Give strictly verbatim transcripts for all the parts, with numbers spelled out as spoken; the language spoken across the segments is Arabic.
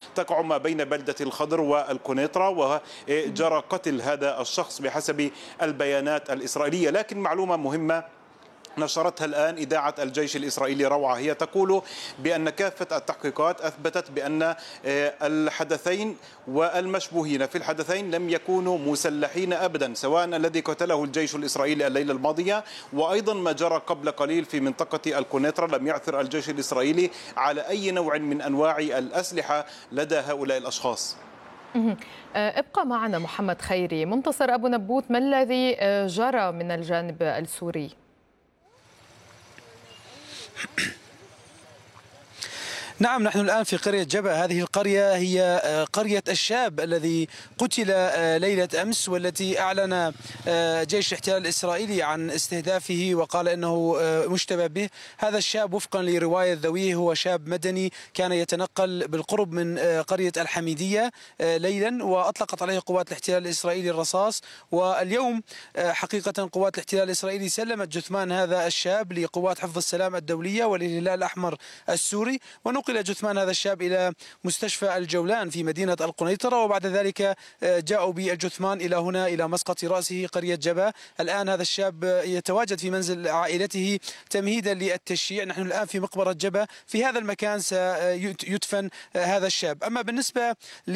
تقع ما بين بلدة الخضر والكونيترا، وجرى قتل هذا الشخص بحسب البيانات الإسرائيلية. لكن معلومة مهمة نشرتها الآن إذاعة الجيش الإسرائيلي روعة، هي تقول بأن كافة التحقيقات أثبتت بأن الحدثين والمشبوهين في الحدثين لم يكونوا مسلحين أبدا، سواء الذي قتله الجيش الإسرائيلي الليلة الماضية وأيضا ما جرى قبل قليل في منطقة الكونيترا. لم يعثر الجيش الإسرائيلي على أي نوع من أنواع الأسلحة لدى هؤلاء الأشخاص. ابقى معنا محمد خيري. منتصر أبو نبوت، ما الذي جرى من الجانب السوري؟ نعم، نحن الآن في قرية جبا. هذه القرية هي قرية الشاب الذي قتل ليلة أمس، والتي أعلن جيش الاحتلال الإسرائيلي عن استهدافه وقال أنه مشتبه به. هذا الشاب وفقا لرواية ذويه هو شاب مدني كان يتنقل بالقرب من قرية الحميدية ليلا، وأطلقت عليه قوات الاحتلال الإسرائيلي الرصاص. واليوم حقيقة قوات الاحتلال الإسرائيلي سلمت جثمان هذا الشاب لقوات حفظ السلام الدولية وللهلال الأحمر السوري، ونقل إلى جثمان هذا الشاب إلى مستشفى الجولان في مدينة القنيطرة، وبعد ذلك جاءوا بالجثمان إلى هنا إلى مسقط رأسه قرية جبا. الآن هذا الشاب يتواجد في منزل عائلته تمهيدا للتشييع. نحن الآن في مقبرة جبا، في هذا المكان سيدفن هذا الشاب. أما بالنسبة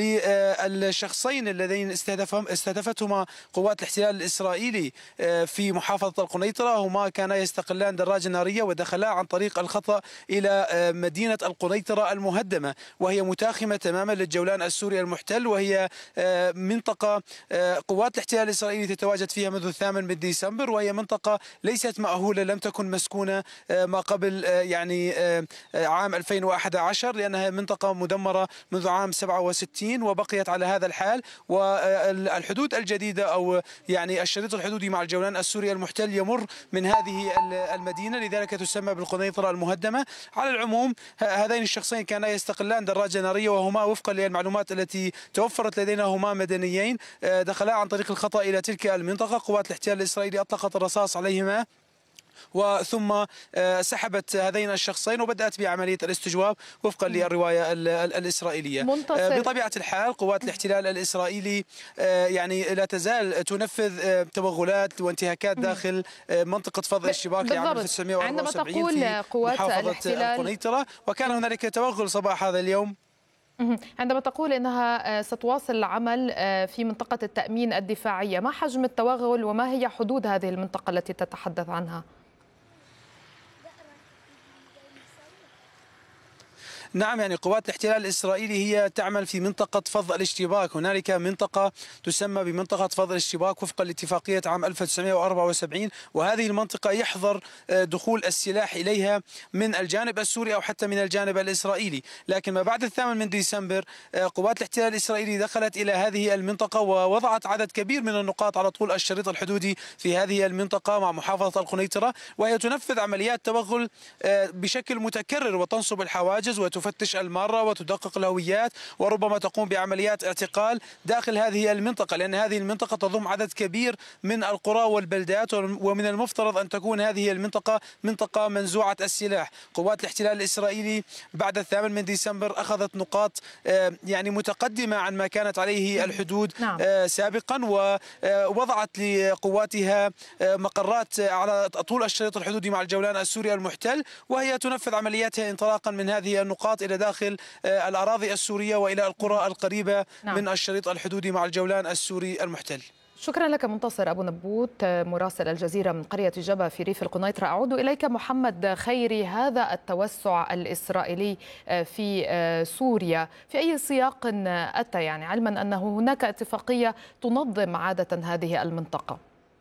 للشخصين اللذين استهدفهم استهدفتهما قوات الاحتلال الإسرائيلي في محافظة القنيطرة، هما كانا يستقلان دراجة نارية ودخلا عن طريق الخطأ إلى مدينة القنيطرة المهدمة، وهي متاخمة تماما للجولان السوري المحتل، وهي منطقة قوات الاحتلال الإسرائيلي تتواجد فيها منذ الثامن من ديسمبر، وهي منطقة ليست مأهولة، لم تكن مسكونة ما قبل يعني عام ألفين وأحد عشر، لأنها منطقة مدمرة منذ عام سبعة وستين وبقيت على هذا الحال. والحدود الجديدة أو يعني الشريط الحدودي مع الجولان السوري المحتل يمر من هذه المدينة، لذلك تسمى بالقنيطرة المهدمة. على العموم هذين الشخصين كانا يستقلان دراجة نارية، وهما وفقا للمعلومات التي توفرت لدينا هما مدنيين دخلا عن طريق الخطأ إلى تلك المنطقة. قوات الاحتلال الإسرائيلي أطلقت الرصاص عليهما وثم سحبت هذين الشخصين وبدأت بعملية الاستجواب وفقا للرواية الإسرائيلية. منتصر. بطبيعة الحال قوات الاحتلال الإسرائيلي يعني لا تزال تنفذ توغلات وانتهاكات داخل منطقة فض الاشتباك لعام ألف وتسعمئة وأربعة وسبعين في محافظة القنيطرة، وكان هنالك توغل صباح هذا اليوم. عندما تقول إنها ستواصل العمل في منطقة التأمين الدفاعية، ما حجم التوغل وما هي حدود هذه المنطقة التي تتحدث عنها؟ نعم، يعني قوات الاحتلال الإسرائيلي هي تعمل في منطقة فض الاشتباك. هنالك منطقة تسمى بمنطقة فض الاشتباك وفقا لاتفاقية عام ألف وتسعمئة وأربعة وسبعين، وهذه المنطقة يحظر دخول السلاح إليها من الجانب السوري أو حتى من الجانب الإسرائيلي. لكن ما بعد الثامن من ديسمبر قوات الاحتلال الإسرائيلي دخلت إلى هذه المنطقة ووضعت عدد كبير من النقاط على طول الشريط الحدودي في هذه المنطقة مع محافظة القنيطرة، وهي تنفذ عمليات توغل بشكل متكرر وتنصب الحواجز وتفتح تفتش المارة وتدقق الهويات، وربما تقوم بعمليات اعتقال داخل هذه المنطقة، لأن هذه المنطقة تضم عدد كبير من القرى والبلدات، ومن المفترض أن تكون هذه المنطقة منطقة منزوعة السلاح. قوات الاحتلال الإسرائيلي بعد الثامن من ديسمبر أخذت نقاط يعني متقدمة عن ما كانت عليه الحدود نعم. سابقا، ووضعت لقواتها مقرات على طول الشريط الحدودي مع الجولان السوري المحتل، وهي تنفذ عملياتها انطلاقا من هذه النقاط إلى داخل الأراضي السورية وإلى القرى القريبة نعم. من الشريط الحدودي مع الجولان السوري المحتل. شكرا لك منتصر أبو نبوت مراسل الجزيرة من قرية جبا في ريف القنيطرة. أعود إليك محمد خيري. هذا التوسع الإسرائيلي في سوريا في أي سياق أتى، يعني علما أنه هناك اتفاقية تنظم عادة هذه المنطقة؟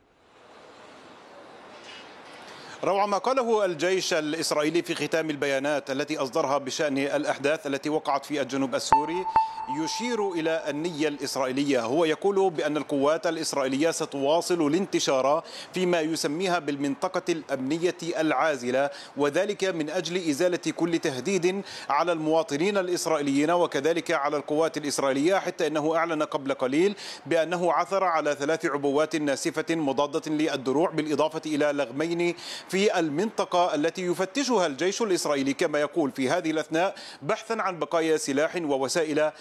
روعة، ما قاله الجيش الإسرائيلي في ختام البيانات التي أصدرها بشأن الأحداث التي وقعت في الجنوب السوري يشير إلى النية الإسرائيلية. هو يقول بأن القوات الإسرائيلية ستواصل الانتشار فيما يسميها بالمنطقة الأمنية العازلة، وذلك من أجل إزالة كل تهديد على المواطنين الإسرائيليين وكذلك على القوات الإسرائيلية، حتى أنه أعلن قبل قليل بأنه عثر على ثلاث عبوات ناسفة مضادة للدروع بالإضافة إلى لغمين في المنطقة التي يفتشها الجيش الإسرائيلي كما يقول في هذه الأثناء بحثا عن بقايا سلاح ووسائل